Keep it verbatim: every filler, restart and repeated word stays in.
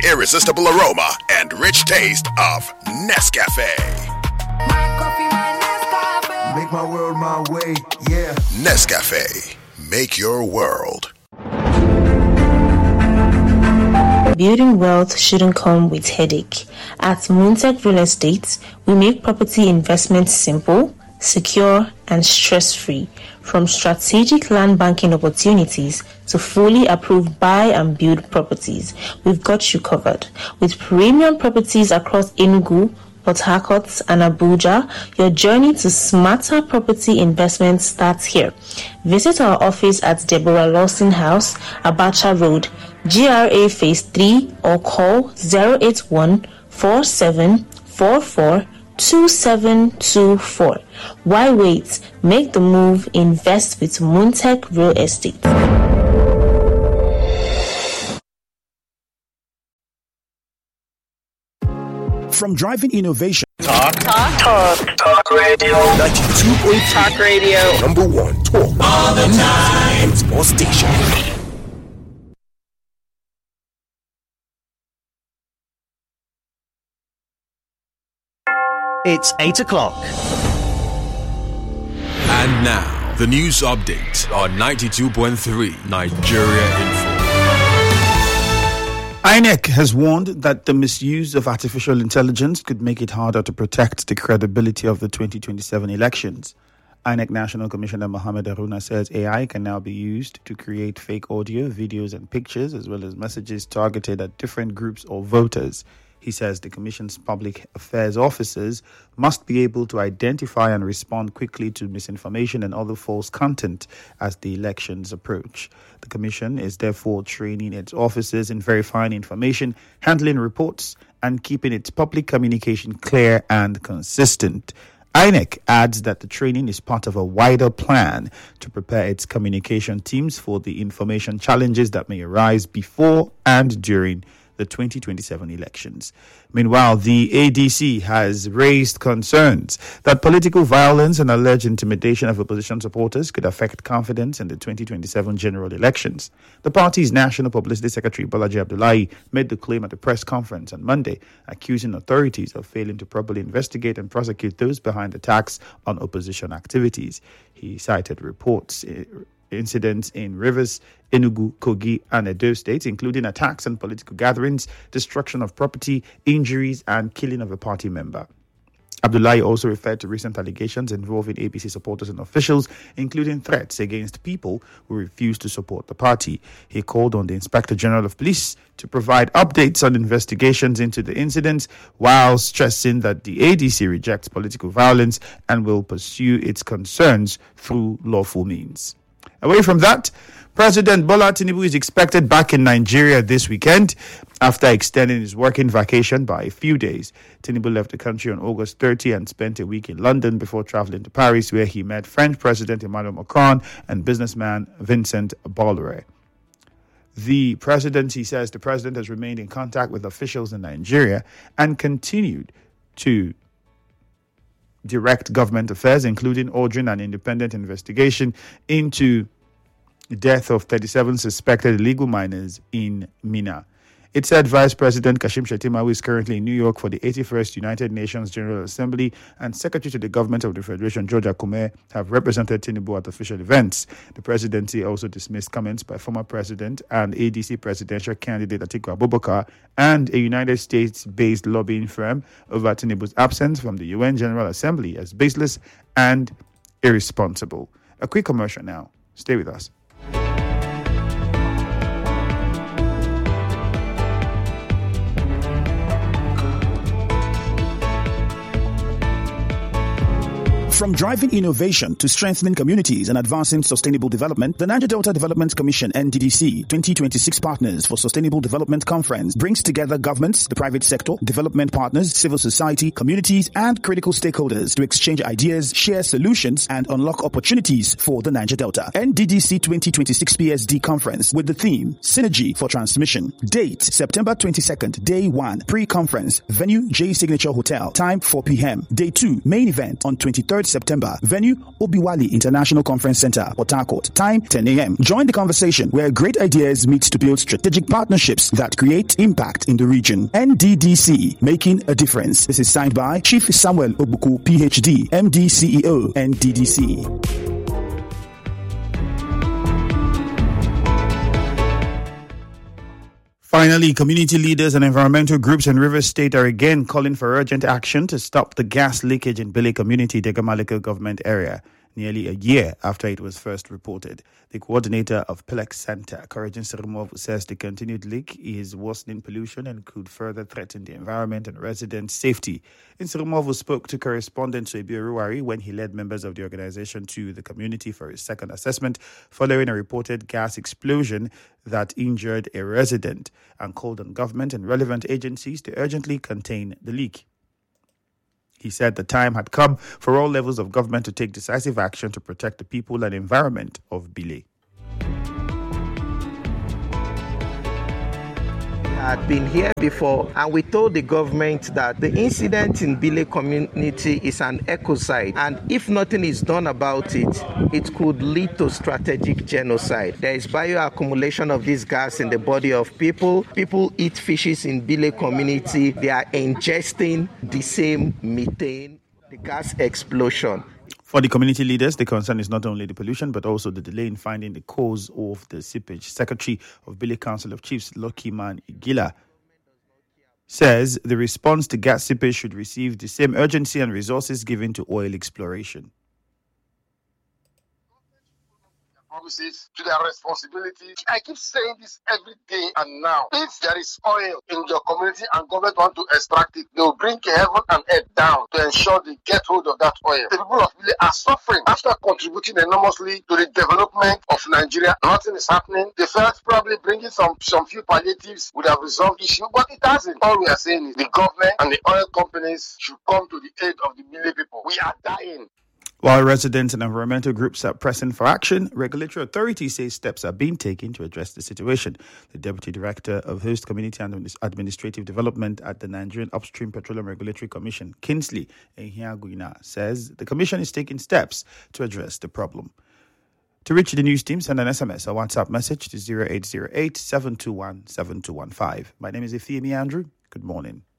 irresistible aroma and rich taste of Nescafe. My coffee, my Nescafe. Make my world my way, yeah. Nescafe, make your world. Building wealth shouldn't come with headache. At Moontech Real Estate, we make property investments simple, secure, and stress-free. From strategic land banking opportunities to fully approved buy and build properties, we've got you covered. With premium properties across Enugu, Port Harcourt, and Abuja, your journey to smarter property investment starts here. Visit our office at Deborah Lawson House, Abacha Road, G R A Phase three, or call zero eight one, four seven four four, two seven two four. Why wait? Make the move. Invest with Moontech Real Estate. From driving innovation. Talk. Talk. Talk. Talk radio. ninety-two point three. Talk radio. Number one talk. All the time. Sports station. It's eight o'clock. And now, the news update on ninety-two point three Nigeria Info. I N E C has warned that the misuse of artificial intelligence could make it harder to protect the credibility of the twenty twenty-seven elections. I N E C National Commissioner Mohammed Haruna says A I can now be used to create fake audio, videos, and pictures, as well as messages targeted at different groups or voters. He says the Commission's public affairs officers must be able to identify and respond quickly to misinformation and other false content as the elections approach. The Commission is therefore training its officers in verifying information, handling reports, and keeping its public communication clear and consistent. I N E C adds that the training is part of a wider plan to prepare its communication teams for the information challenges that may arise before and during the twenty twenty-seven elections. Meanwhile, the A D C has raised concerns that political violence and alleged intimidation of opposition supporters could affect confidence in the twenty twenty-seven general elections. The party's National Publicity Secretary, Bolaji Abdullahi, made the claim at a press conference on Monday, accusing authorities of failing to properly investigate and prosecute those behind attacks on opposition activities. He cited reports incidents in Rivers, Enugu, Kogi, and Edo states, including attacks on political gatherings, destruction of property, injuries, and killing of a party member. Abdullahi also referred to recent allegations involving A P C supporters and officials, including threats against people who refuse to support the party. He called on the Inspector General of Police to provide updates on investigations into the incidents, while stressing that the A D C rejects political violence and will pursue its concerns through lawful means. Away from that, President Bola Tinubu is expected back in Nigeria this weekend after extending his working vacation by a few days. Tinubu left the country on August thirtieth and spent a week in London before traveling to Paris, where he met French President Emmanuel Macron and businessman Vincent Bolloré. The president, he says, the president has remained in contact with officials in Nigeria and continued to direct government affairs, including ordering an independent investigation into the death of thirty-seven suspected illegal miners in Minna. It said Vice President Kashim Shettima, who is currently in New York for the eighty-first United Nations General Assembly, and Secretary to the Government of the Federation, George Akume, have represented Tinubu at official events. The presidency also dismissed comments by former President and A D C presidential candidate Atiku Abubakar and a United States-based lobbying firm over Tinubu's absence from the U N General Assembly as baseless and irresponsible. A quick commercial now. Stay with us. From driving innovation to strengthening communities and advancing sustainable development, the Niger Delta Development Commission N D D C twenty twenty-six Partners for Sustainable Development Conference brings together governments, the private sector, development partners, civil society, communities, and critical stakeholders to exchange ideas, share solutions, and unlock opportunities for the Niger Delta. N D D C twenty twenty-six P S D Conference with the theme Synergy for Transmission. Date September twenty-second, Day one, Pre-Conference, Venue J Signature Hotel, time four p.m. Day two, Main Event on twenty-third September. Venue, Obiwali International Conference Center, Port Harcourt. Time, ten a.m. Join the conversation where great ideas meet to build strategic partnerships that create impact in the region. N D D C, making a difference. This is signed by Chief Samuel Obuku, P H D, M D C E O, N D D C. Finally, community leaders and environmental groups in Rivers State are again calling for urgent action to stop the gas leakage in Bile Community, Degamaleko government area, nearly a year after it was first reported. The coordinator of Plex Center, Courageous Serumov, says the continued leak is worsening pollution and could further threaten the environment and resident safety. Serumov spoke to correspondent Soebi Ruwari when he led members of the organization to the community for his second assessment following a reported gas explosion that injured a resident, and called on government and relevant agencies to urgently contain the leak. He said the time had come for all levels of government to take decisive action to protect the people and environment of Bile. Had been here before, and we told the government that the incident in Bile community is an ecocide, and if nothing is done about it, it could lead to strategic genocide. There is bioaccumulation of this gas in the body of people. People eat fishes in Bile community. They are ingesting the same methane, the gas explosion. For the community leaders, the concern is not only the pollution, but also the delay in finding the cause of the seepage. Secretary of Bile Council of Chiefs, Lucky Man Igila, says the response to gas seepage should receive the same urgency and resources given to oil exploration. Promises to their responsibility. I keep saying this every day and now. If there is oil in your community and government want to extract it, they will bring heaven and earth down to ensure they get hold of that oil. The people of Bile are suffering after contributing enormously to the development of Nigeria. Nothing is happening. They felt probably bringing some, some few palliatives would have resolved the issue, but it hasn't. All we are saying is the government and the oil companies should come to the aid of the Bile people. We are dying. While residents and environmental groups are pressing for action, regulatory authorities say steps are being taken to address the situation. The Deputy Director of Host Community and Administrative Development at the Nigerian Upstream Petroleum Regulatory Commission, Kingsley Ehiaguina, says the Commission is taking steps to address the problem. To reach the news team, send an S M S or WhatsApp message to zero eight zero eight, seven two one, seven two one five. My name is Ifeemi Andrew. Good morning.